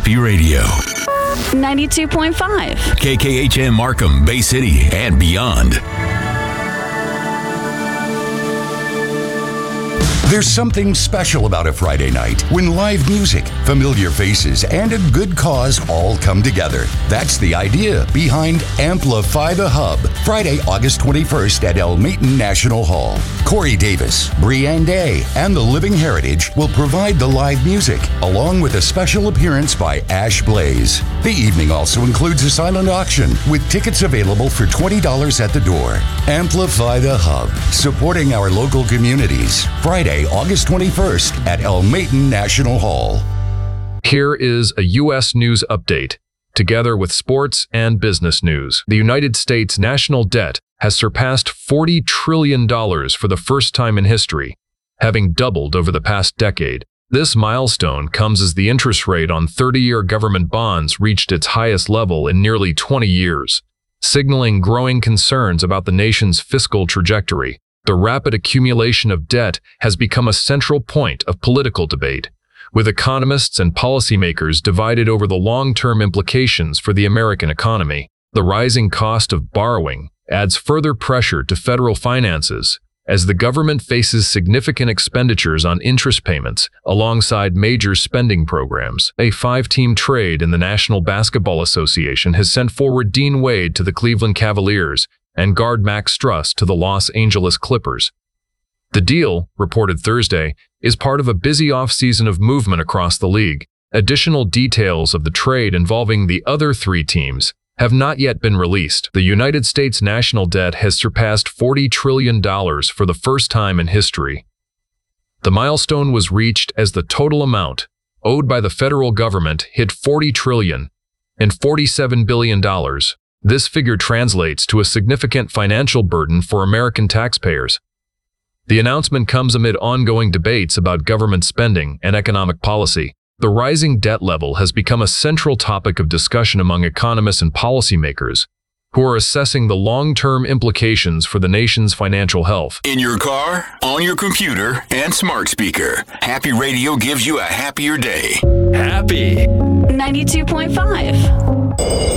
Happy Radio. 92.5. KKHM Markham, Bay City, and beyond. There's something special about a Friday night when live music, familiar faces, and a good cause all come together. That's the idea behind Amplify the Hub, Friday, August 21st at El Mayton National Hall. Corey Davis, Brianne Day, and The Living Heritage will provide the live music, along with a special appearance by Ash Blaze. The evening also includes a silent auction with tickets available for $20 at the door. Amplify the Hub, supporting our local communities. Friday, August 21st at El Mayton National Hall. Here is a U.S. news update, together with sports and business news. The United States national debt has surpassed $40 trillion for the first time in history, having doubled over the past decade. This milestone comes as the interest rate on 30-year government bonds reached its highest level in nearly 20 years, signaling growing concerns about the nation's fiscal trajectory. The rapid accumulation of debt has become a central point of political debate, with economists and policymakers divided over the long-term implications for the American economy. The rising cost of borrowing adds further pressure to federal finances as the government faces significant expenditures on interest payments alongside major spending programs. A 5-team trade in the National Basketball Association has sent forward Dean Wade to the Cleveland Cavaliers and guard Max Struss to the Los Angeles Clippers. The deal, reported Thursday, is part of a busy offseason of movement across the league. Additional details of the trade involving the other 3 teams have not yet been released. The United States national debt has surpassed $40 trillion for the first time in history. The milestone was reached as the total amount owed by the federal government hit $40 trillion and $47 billion. This figure translates to a significant financial burden for American taxpayers. The announcement comes amid ongoing debates about government spending and economic policy. The rising debt level has become a central topic of discussion among economists and policymakers, who are assessing the long-term implications for the nation's financial health. In your car, on your computer, and smart speaker, Happy Radio gives you a happier day. Happy 92.5.